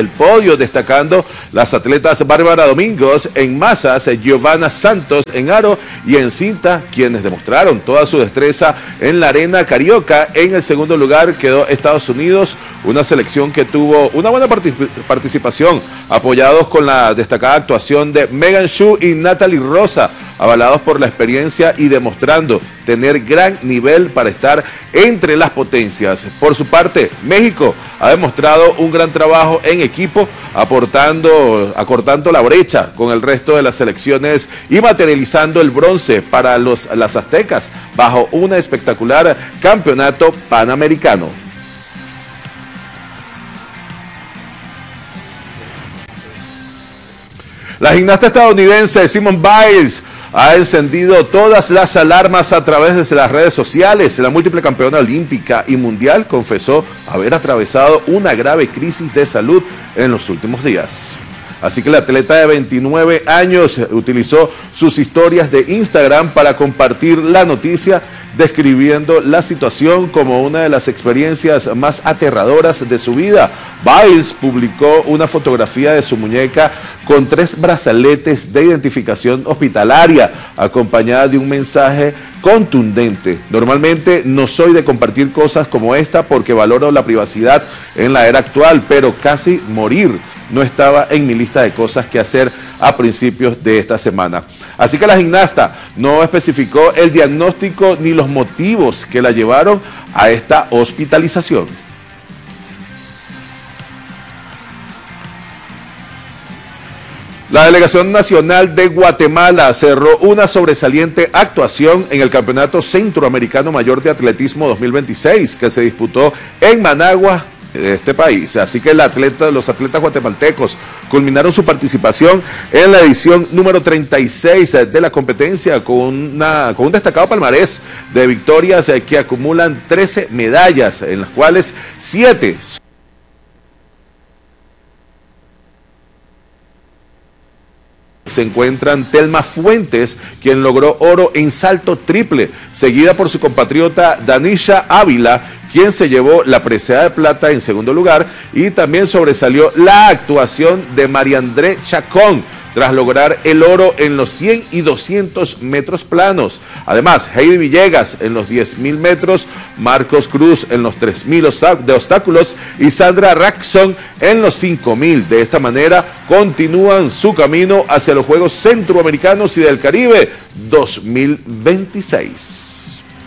el podio, destacando las atletas Bárbara Domingos en masas, Giovanna Santos en aro y en cinta, quienes demostraron toda su destreza en la arena carioca. En el segundo lugar quedó Estados Unidos, una selección que tuvo una buena participación, apoyados con la destacada actuación de Megan Shu y Natalie Rosa, avalados por la experiencia y demostrando tener gran nivel para estar entre las potencias. Por su parte, México ha demostrado un gran trabajo en equipo, acortando la brecha con el resto de las selecciones y materializando el bronce para las aztecas bajo un espectacular campeonato panamericano. La gimnasta estadounidense Simone Biles ha encendido todas las alarmas a través de las redes sociales. La múltiple campeona olímpica y mundial confesó haber atravesado una grave crisis de salud en los últimos días. Así que la atleta de 29 años utilizó sus historias de Instagram para compartir la noticia, describiendo la situación como una de las experiencias más aterradoras de su vida. Biles publicó una fotografía de su muñeca con 3 brazaletes de identificación hospitalaria, acompañada de un mensaje contundente. Normalmente no soy de compartir cosas como esta porque valoro la privacidad en la era actual, pero casi morir no estaba en mi lista de cosas que hacer a principios de esta semana. Así que la gimnasta no especificó el diagnóstico ni los motivos que la llevaron a esta hospitalización. La Delegación Nacional de Guatemala cerró una sobresaliente actuación en el Campeonato Centroamericano Mayor de Atletismo 2026 que se disputó en Managua, de este país. Así que los atletas guatemaltecos culminaron su participación en la edición número 36 de la competencia con un destacado palmarés de victorias que acumulan 13 medallas, en las cuales 7 se encuentran Telma Fuentes, quien logró oro en salto triple, seguida por su compatriota Danisha Ávila, quien se llevó la presea de plata en segundo lugar, y también sobresalió la actuación de María André Chacón, tras lograr el oro en los 100 y 200 metros planos. Además, Heidi Villegas en los 10.000 metros, Marcos Cruz en los 3.000 de obstáculos y Sandra Raxon en los 5.000. De esta manera, continúan su camino hacia los Juegos Centroamericanos y del Caribe 2026.